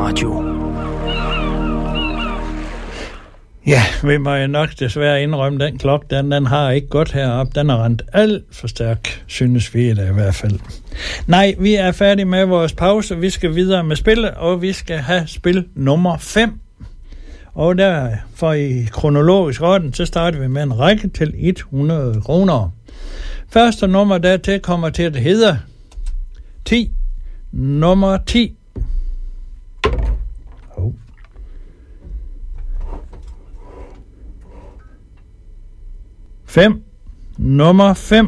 Radio. Ja, vi må jo nok desværre indrømme, den klokke, den har ikke gått heroppe. Den er rendt alt for stærk, synes vi det i hvert fald. Nej, vi er færdige med vores pause. Vi skal videre med spillet, og vi skal have spil nummer 5. Og der, for i kronologisk orden, så starter vi med en række til 100 kroner. Første nummer dertil kommer til at hedde 10. Nummer 10. 5. Nummer 5.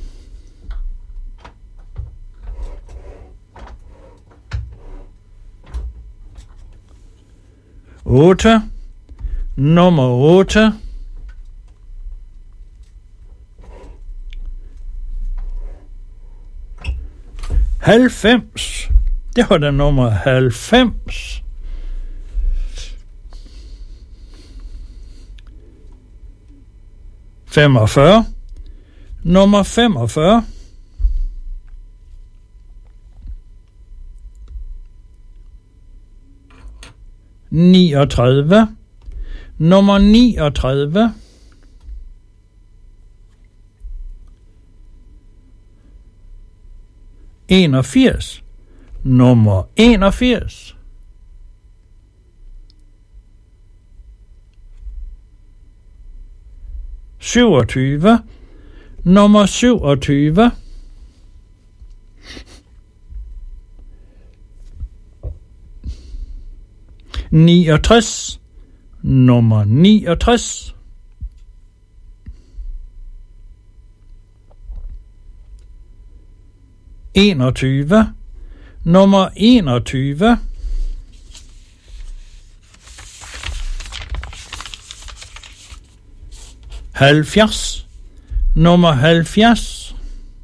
8. Nummer 8. 90. Det var den nummer 90. 45. Nummer 45. 39. Nummer 39. 81. Nummer 81. 27. Nummer 27. 69. Nummer 69. 21. Nummer 21. 70. Nummer 70.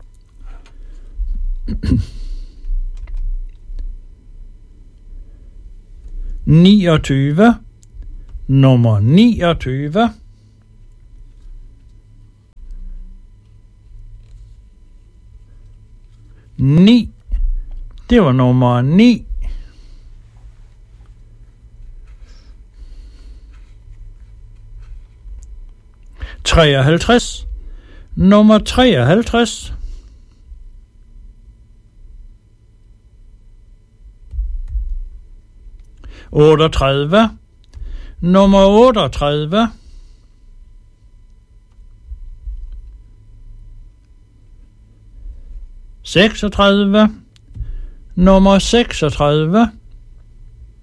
29. Nummer 29. 9. Det var nummer 9. 53. Nummer 53. 38. Nummer 38. 36. Nummer 36.